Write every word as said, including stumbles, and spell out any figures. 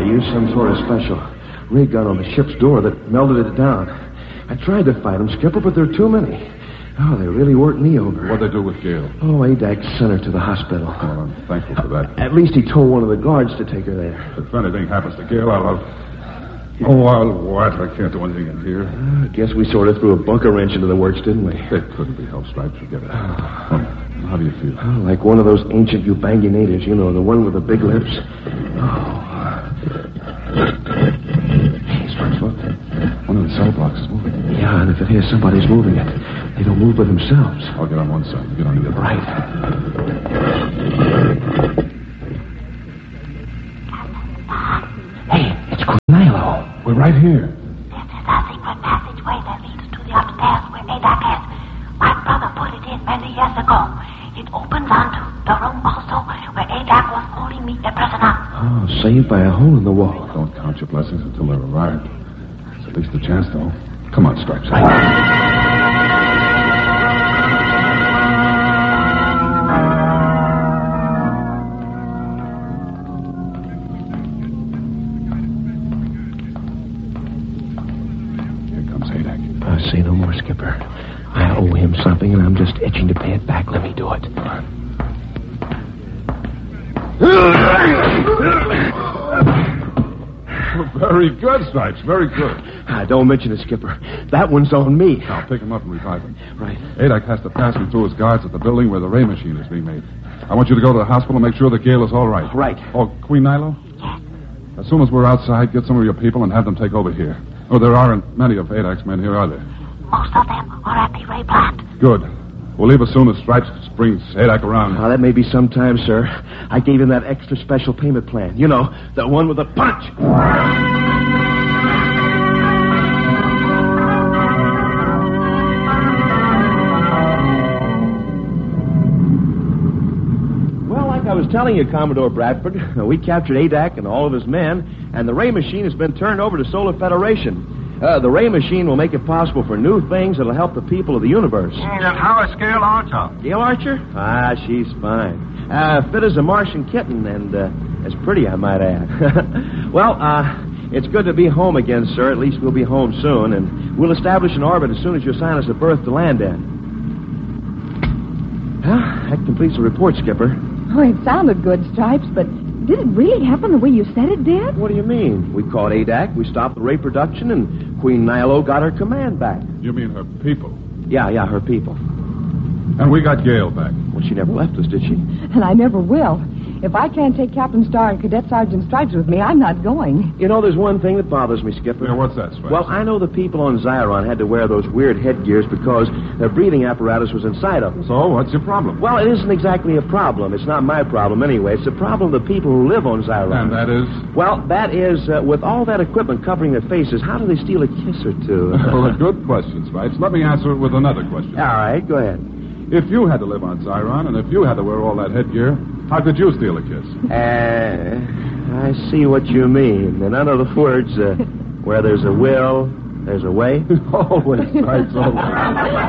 They used some sort of special ray gun on the ship's door that melted it down. I tried to fight them, Skipper, but there are too many. Oh, they really worked me over. What'd they do with Gail? Oh, A D A C sent her to the hospital. Well, I'm thankful for that. At least he told one of the guards to take her there. If anything happens to Gail, I'll... I'll... Oh, I'll what? I can't do anything in here. Uh, I guess we sort of threw a bunker wrench into the works, didn't we? It couldn't be helped, Stripes. Forget it. Oh, how do you feel? Oh, like one of those ancient Ubangi natives, you know, the one with the big lips. Oh. Hey, Stripes, look. One of the cell blocks is moving. Yeah, and if it is, somebody's moving it. They don't move by themselves. I'll get on one side. You get on the other. Right. Hey, it's Quinilo. We're right here. This is a secret passageway that leads to the upstairs where A D A C is. My brother put it in many years ago. It opens onto the room also where A D A C was holding me a prisoner. Oh, saved by a hole in the wall. Don't count your blessings until they're arrived. It's at least a chance, though. Come on, Stripes. Right. Say no more, Skipper. I owe him something, and I'm just itching to pay it back. Let me do it. All right. Very good, Stripes. Very good. Ah, don't mention it, Skipper. That one's on me. Now, pick him up and revive him. Right. A D A C has to pass him through his guards at the building where the ray machine is being made. I want you to go to the hospital and make sure that Gail is all right. Right. Oh, Queen Nilo? As soon as we're outside, get some of your people and have them take over here. Oh, there aren't many of A D A C's men here, are there? Most of them are at the ray plant. Good. We'll leave as soon as Stripes brings A D A C around. Now, that may be some time, sir. I gave him that extra special payment plan. You know, the one with the punch. Well, like I was telling you, Commodore Bradford, we captured A D A C and all of his men, and the ray machine has been turned over to Solar Federation. Uh, the ray machine will make it possible for new things that'll help the people of the universe. Mm, and how is Gail Archer? Gail Archer? Ah, she's fine. Uh, fit as a Martian kitten, and uh, as pretty, I might add. Well, uh, it's good to be home again, sir. At least we'll be home soon, and we'll establish an orbit as soon as you assign us a berth to land in. Well, that completes the report, Skipper. Oh, it sounded good, Stripes, but did it really happen the way you said it did? What do you mean? We caught A D A C, we stopped the ray production, and Queen Nilo got her command back. You mean her people? Yeah, yeah, her people. And we got Gail back. Well, she never left us, did she? And I never will. If I can't take Captain Starr and Cadet Sergeant Stripes with me, I'm not going. You know, there's one thing that bothers me, Skipper. Yeah, what's that, Stripes? Well, I know the people on Zyron had to wear those weird headgears because their breathing apparatus was inside of them. So, what's your problem? Well, it isn't exactly a problem. It's not my problem anyway. It's a problem of the people who live on Zyron. And that is? Well, that is, uh, with all that equipment covering their faces, how do they steal a kiss or two? Well, a good question, Stripes. Let me answer it with another question. All right, go ahead. If you had to live on Zyron, and if you had to wear all that headgear, how could you steal a kiss? Uh, I see what you mean. In other words, uh, where there's a will, there's a way. Always, Stripes, always.